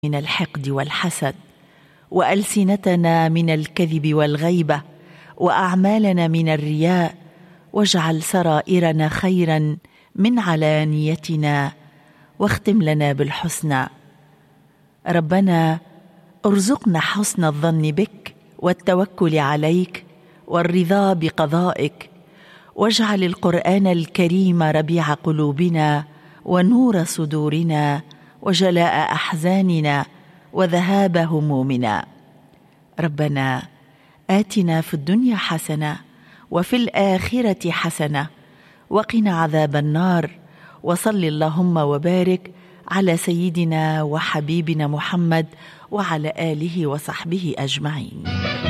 من الحقد والحسد، وألسنتنا من الكذب والغيبة، وأعمالنا من الرياء، واجعل سرائرنا خيرا من علانيتنا، واختم لنا بالحسنى. ربنا ارزقنا حسن الظن بك والتوكل عليك والرضا بقضائك، واجعل القرآن الكريم ربيع قلوبنا ونور صدورنا وجلاء أحزاننا وذهاب همومنا. ربنا آتنا في الدنيا حسنة وفي الآخرة حسنة وقنا عذاب النار. وصل اللهم وبارك على سيدنا وحبيبنا محمد وعلى آله وصحبه أجمعين.